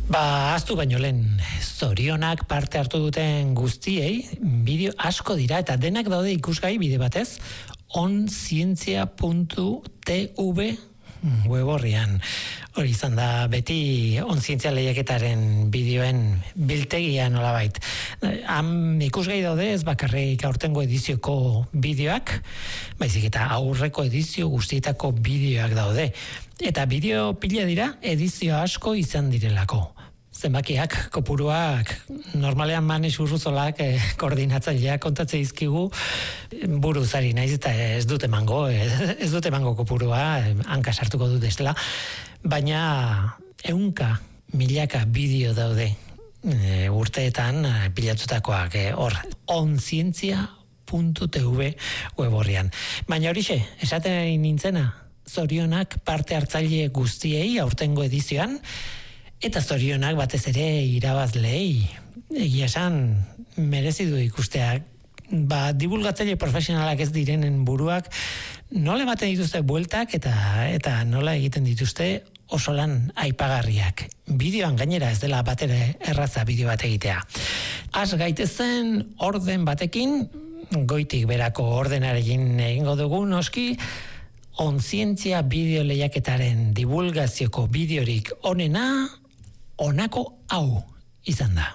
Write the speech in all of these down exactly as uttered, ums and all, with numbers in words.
Ba, aztu baino lehen, zorionak parte hartu duten guztiei, bideo asko dira, eta denak daude ikusgai bide batez, onzientzia puntu tv web horrian. Hori izan da beti onzientzia lehiaketaren bideoen biltegia nolabait. Han ikusgai daude ez bakarrik aurtengo edizioko bideoak, baizik eta aurreko edizio guztietako bideoak daude. Eta bideo pila dira edizio asko izan direlako. Zenbakiak, kopuruak, normalean Manes Urruzolak eh, koordinatzaileak kontatze izkigu buruzari naiz eta ez dut emango, ez dut emango kopurua, hanka sartuko dut esela, baina ehunka milaka bideo daude e, urteetan pilatutakoak e, hor onzientzia puntu tv web horrian. Baina horixe, esaten ari nintzena, zorionak parte hartzaile guztiei aurtengo edizioan, eta zorionak batez ere irabazleei. Egia esan, merezi du ikusteak. Ba, divulgatzaile profesionalak ez direnen buruak nola ematen dituzte bueltak eta eta nola egiten dituzte oso lan aipagarriak. Bideoan gainera ez dela batere erraza bideo bat egitea. Az gaitezen orden batekin, goitik berako ordenarekin egingo dugu noski, onzientzia bideo lehiaketaren divulgazioko bideorik onena, honako hau izan da.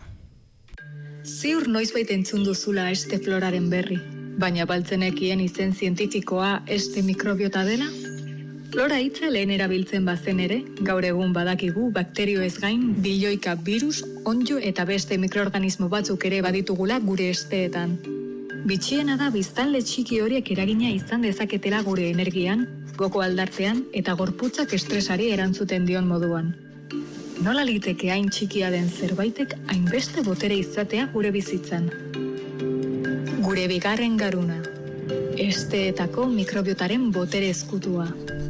Ziur noizbait entzun duzula este floraren berri, baina baltzenekien izen zientifikoa este mikrobiota dela? Flora hitza lehen erabiltzen bazen ere, gaur egun badakigu bakterioez gain bilioika virus, onddo eta beste mikroorganismo batzuk ere baditugula gure esteetan. Bitxiena da biztanle txiki horiek eragina izan dezaketela gure energian, goko aldartean eta gorputzak estresari erantzuten dion moduan. Nola liteke hain txikia den zerbaitek hainbeste botere izatea gure bizitzan? Gure bigarren garuna, esteetako mikrobiotaren botere ezkutua.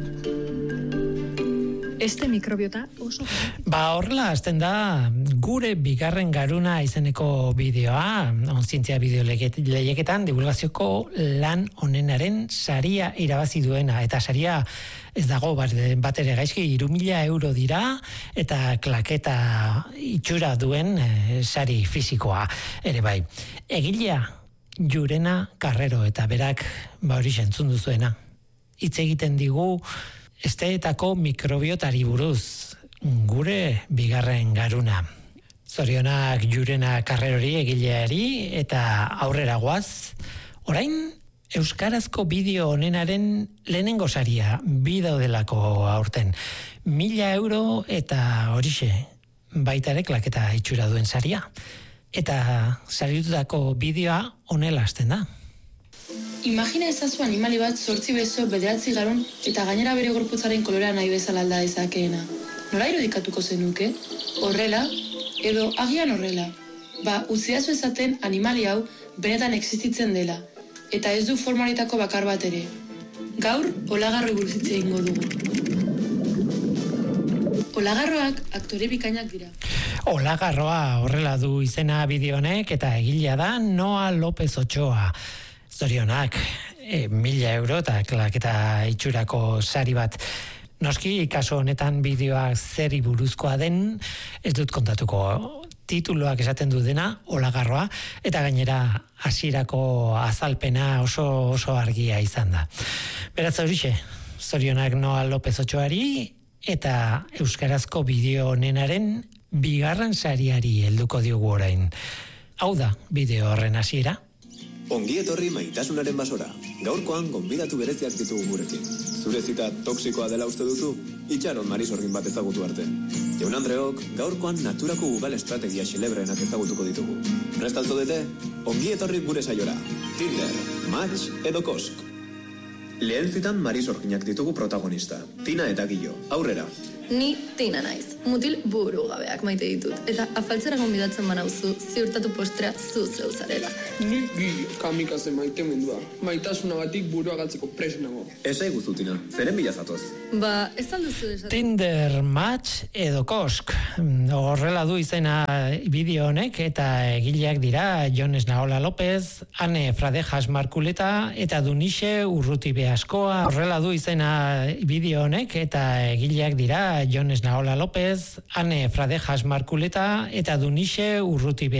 Este mikrobiota oso... Ba, horrela hasten da gure bigarren garuna izeneko bideoa, onzientzia bideo lehiaketan divulgazioko lan onenaren saria irabazi duena, eta saria ez dago bat ere gaizki, hiru mila euro dira, eta klaketa itxura duen e, sari fisikoa ere bai. Egilea Jurena Carrero, eta berak ba hori entzun duzuena. Hitz egiten digu esteetako mikrobiotari buruz, gure bigarren garuna. Zorionak Jurena Carrerori egileari eta aurrera goaz. Orain euskarazko bideo honenaren lehenengo saria bi daudelako aurten. Mila euro eta horixe baita ere klaketa itxura duen saria. Eta saritutako bideoa honela hasten da. Imagina ezazu animali bat zortzi beso, bederatzi garun eta gainera bere gorputzaren kolorea nahi bezala alda dezakeena. Nola irudikatuko zenuke? Horrela, edo agian horrela. Ba, utzidazu ezaten animali hau benetan existitzen dela, eta ez du formaritako bakar bat ere. Gaur, olagarroi buruz hitz egingo dugu. Olagarroak aktore bikainak dira. Olagarroa horrela du izena bideo honek eta egilea da Noa López Ochoa. Zorionak, e, mila euro eta klaketa itxurako sari bat. Noski, kaso honetan bideoa zeri buruzkoa den, ez dut kontatuko. Tituloak esaten du dena, olagarroa, eta gainera hasierako azalpena oso oso argia izan da. Beraz horixe, zorionak Noa López Ochoari eta euskarazko bideo honenaren bigarren sariari helduko diogu orain. Hau da bideo horren hasiera. Ongi etorri maitasunaren basora. Gaurkoan gonbidatu bereziak ditugu gurekin. Zure zita toksikoa dela uste duzu? Itxaron Marisorgin bat ezagutu arte. Jaun Andreok, gaurkoan naturako Google estrategia xelebreenak ezagutuko ditugu. Prest altodete? Ongi etorri gure saiora. Tinder, Match edo Kosk. Lehen zitan Marisorginak ditugu protagonista. Tina eta Gillo. Aurrera. Ni Tina naiz. Mutil buru gabeak maite ditut. Eta afaltzera gonbidatzen banauzu, ziurtatu postrea zu zeu zarela. Ni Gillo, kamikaze maite mendua. Maitasuna batik burua galtzeko preso nago. Esai guzu, Tina. Zeren bila zatoz? Ba, ez alduzu desatzen. Tinder, Match edo Kosk. Horrela du izena bideo honek eta egileak dira Jon Esnaola López, Ane Fradejas Markuleta eta Dunixe Urruti Beaskoa. Horrela du izena bideo honek eta egileak dira Jones Naola López, Ane Fradejas Markuleta eta Dunixe Urruti